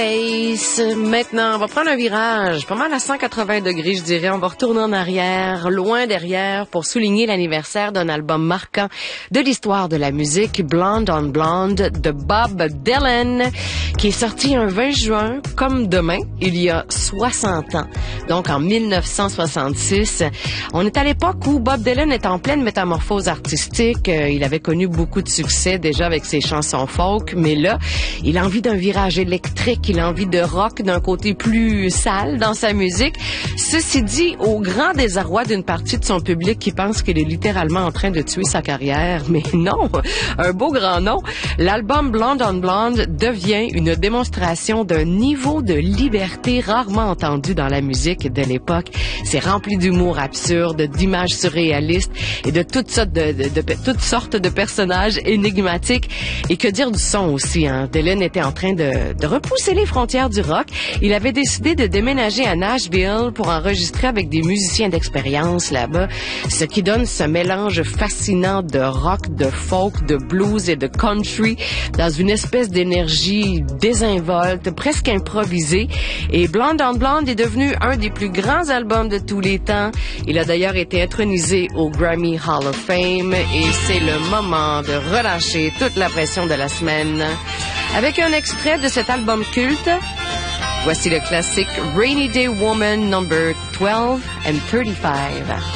Ace. Maintenant, on va prendre un virage, pas mal à 180 degrés, je dirais. On va retourner en arrière, loin derrière, pour souligner l'anniversaire d'un album marquant de l'histoire de la musique, Blonde on Blonde, de Bob Dylan, qui est sorti un 20 juin, comme demain, il y a 60 ans. Donc, en 1966. On est à l'époque où Bob Dylan est en pleine métamorphose artistique. Il avait connu beaucoup de succès déjà avec ses chansons folk, mais là, il a envie d'un virage électrique. Il a envie de rock, d'un côté plus sale dans sa musique. Ceci dit, au grand désarroi d'une partie de son public qui pense qu'il est littéralement en train de tuer sa carrière. Mais non, un beau grand nom. L'album Blonde on Blonde devient une démonstration d'un niveau de liberté rarement entendu dans la musique de l'époque. C'est rempli d'humour absurde, d'images surréalistes et de toutes sortes de personnages énigmatiques. Et que dire du son aussi, hein? Dylan était en train de repousser les frontières du rock. Il avait décidé de déménager à Nashville pour enregistrer avec des musiciens d'expérience là-bas, ce qui donne ce mélange fascinant de rock, de folk, de blues et de country dans une espèce d'énergie désinvolte, presque improvisée. Et Blonde on Blonde est devenu un des plus grands albums de tous les temps. Il a d'ailleurs été intronisé au Grammy Hall of Fame et c'est le moment de relâcher toute la pression de la semaine. Avec un extrait de cet album culte, voici le classique Rainy Day Woman number 12 and 35.